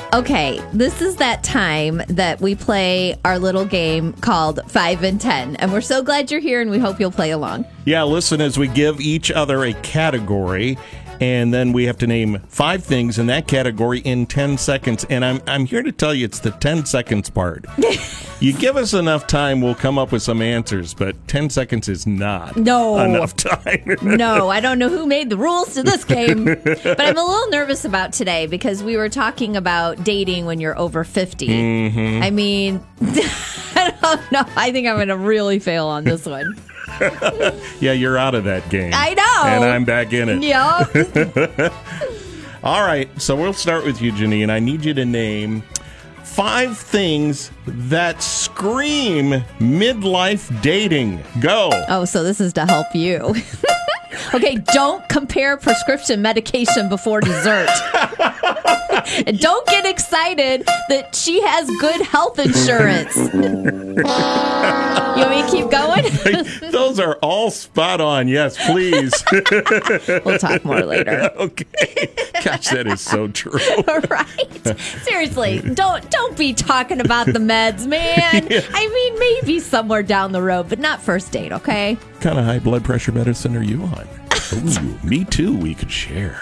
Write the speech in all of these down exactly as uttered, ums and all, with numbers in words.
Okay, this is that time that we play our little game called five and ten, and we're so glad you're here, and we hope you'll play along. Yeah, listen as we give each other a category, and then we have to name five things in that category in ten seconds. And I'm I'm here to tell you it's the ten seconds part. You give us enough time, we'll come up with some answers, but ten seconds is not no. enough time. No, I don't know who made the rules to this game, but I'm a little nervous about today because we were talking about dating when you're over fifty. Mm-hmm. I mean, I don't know. I think I'm going to really fail on this one. Yeah, you're out of that game. I know. And I'm back in it. Yep. All right, so we'll start with you, Janine. I need you to name five things that scream midlife dating. Go. Oh, so this is to help you. Okay, don't compare prescription medication before dessert. And don't get excited that she has good health insurance. You want me to keep going? Those are all spot on. Yes, please. We'll talk more later. Okay. Gosh, that is so true. Right? Seriously, don't don't be talking about the meds, man. Yeah. I mean, maybe somewhere down the road, but not first date, okay? What kind of high blood pressure medicine are you on? Ooh, me too. We could share.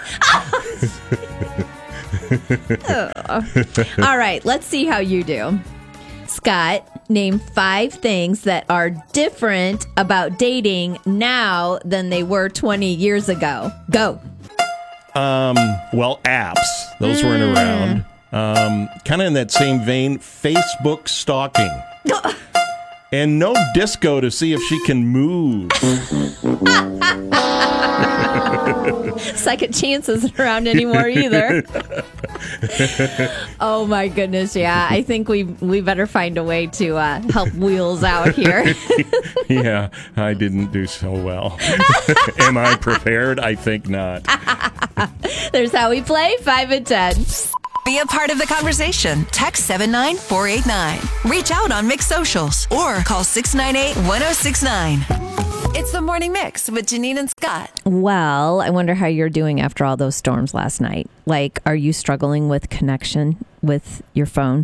All right, let's see how you do. Scott, name five things that are different about dating now than they were twenty years ago. Go. Um. Well, apps. Those mm. weren't around. Um. Kind of in that same vein, Facebook stalking. And no disco to see if she can move. Second chance isn't around anymore either. Oh my goodness, yeah. I think we we better find a way to uh, help Wheels out here. Yeah, I didn't do so well. Am I prepared? I think not. There's how we play five and ten. Be a part of the conversation. Text seven nine four eight nine. Reach out on Mix Socials or call six nine eight, one oh six nine. It's the Morning Mix with Janine and Scott. Well, I wonder how you're doing after all those storms last night. Like, are you struggling with connection with your phone?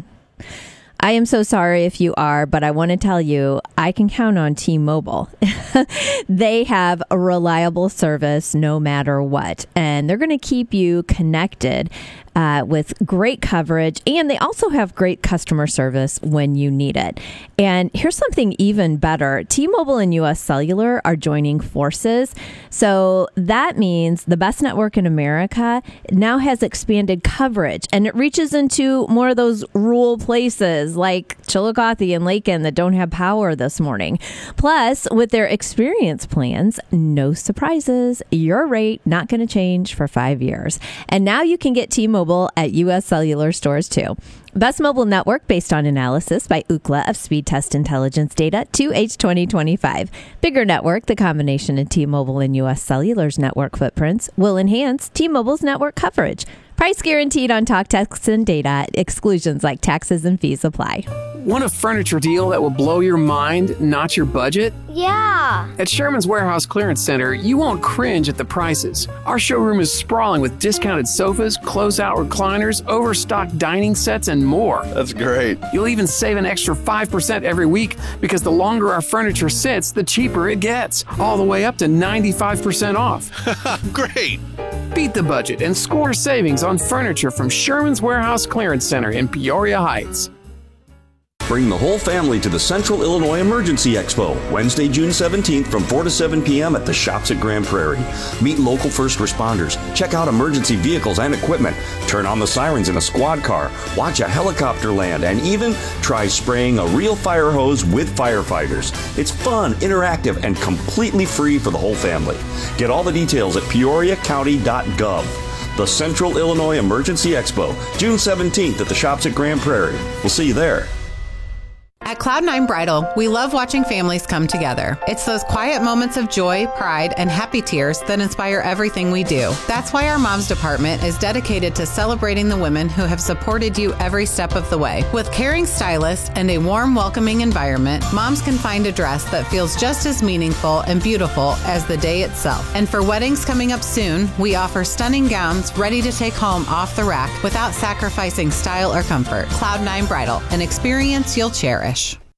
I am so sorry if you are, but I want to tell you, I can count on T-Mobile. They have a reliable service no matter what, and they're going to keep you connected uh, with great coverage, and they also have great customer service when you need it. And here's something even better. T-Mobile and U S Cellular are joining forces, so that means the best network in America now has expanded coverage, and it reaches into more of those rural places like Chillicothe and Lakin that don't have power this morning. Plus, with their experience plans, no surprises. Your rate not going to change for five years. And now you can get T-Mobile at U S Cellular stores too. Best mobile network based on analysis by Ookla of speed test intelligence data to H twenty twenty-five. Bigger network, the combination of T-Mobile and U S Cellular's network footprints will enhance T-Mobile's network coverage. Price guaranteed on talk, text, and data. Exclusions like taxes and fees apply. Want a furniture deal that will blow your mind, not your budget? Yeah. At Sherman's Warehouse Clearance Center, you won't cringe at the prices. Our showroom is sprawling with discounted sofas, close-out recliners, overstocked dining sets, and more. That's great. You'll even save an extra five percent every week because the longer our furniture sits, the cheaper it gets. All the way up to ninety-five percent off. Great. Beat the budget and score savings on furniture from Sherman's Warehouse Clearance Center in Peoria Heights. Bring the whole family to the Central Illinois Emergency Expo, Wednesday, June seventeenth from four to seven p.m. at the Shops at Grand Prairie. Meet local first responders, check out emergency vehicles and equipment, turn on the sirens in a squad car, watch a helicopter land, and even try spraying a real fire hose with firefighters. It's fun, interactive, and completely free for the whole family. Get all the details at peoria county dot gov. The Central Illinois Emergency Expo, June seventeenth at the Shops at Grand Prairie. We'll see you there. At Cloud nine Bridal, we love watching families come together. It's those quiet moments of joy, pride, and happy tears that inspire everything we do. That's why our Moms Department is dedicated to celebrating the women who have supported you every step of the way. With caring stylists and a warm, welcoming environment, moms can find a dress that feels just as meaningful and beautiful as the day itself. And for weddings coming up soon, we offer stunning gowns ready to take home off the rack without sacrificing style or comfort. Cloud nine Bridal, an experience you'll cherish.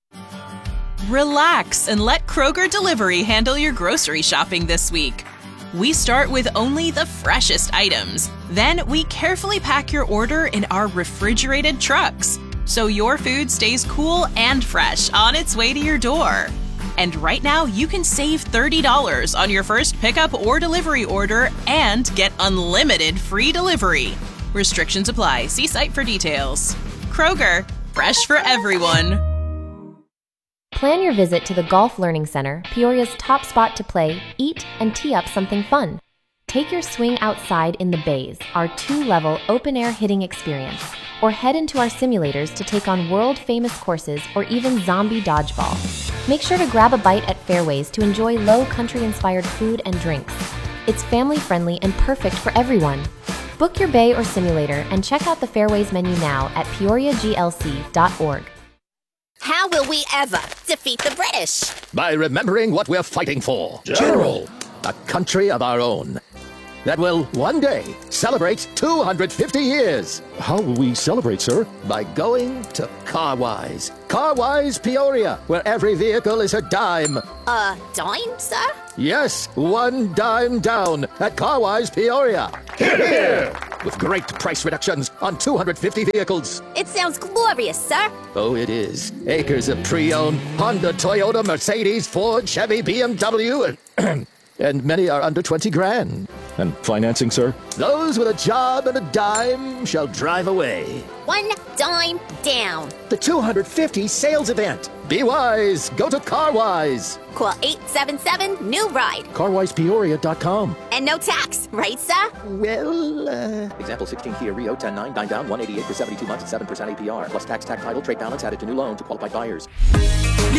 Relax and let Kroger Delivery handle your grocery shopping this week. We start with only the freshest items. Then we carefully pack your order in our refrigerated trucks, so your food stays cool and fresh on its way to your door. And right now, you can save thirty dollars on your first pickup or delivery order and get unlimited free delivery. Restrictions apply. See site for details. Kroger, fresh for everyone. Plan your visit to the Golf Learning Center, Peoria's top spot to play, eat, and tee up something fun. Take your swing outside in the bays, our two-level open-air hitting experience, or head into our simulators to take on world-famous courses or even zombie dodgeball. Make sure to grab a bite at Fairways to enjoy low country-inspired food and drinks. It's family-friendly and perfect for everyone. Book your bay or simulator and check out the Fairways menu now at peoria g l c dot org. How will we ever defeat the British? By remembering what we're fighting for. General! A country of our own that will one day celebrate two hundred fifty years. How will we celebrate, sir? By going to Carwise. Carwise Peoria, where every vehicle is a dime. A dime, sir? Yes, one dime down at Carwise Peoria. Hear, hear! With great price reductions on two hundred fifty vehicles. It sounds glorious, sir. Oh, it is. Acres of pre-owned Honda, Toyota, Mercedes, Ford, Chevy, B M W, and, and many are under twenty grand. And financing, sir? Those with a job and a dime shall drive away. One dime down. The two hundred fifty sales event. Be wise. Go to Carwise. Call eight seven seven, new ride. carwise peoria dot com. And no tax, right, sir? Well, uh... Example sixteen Kia Rio, ten nine, nine down, one eighty-eight for seventy-two months at seven percent A P R. Plus tax, tax title, trade balance added to new loan to qualified buyers.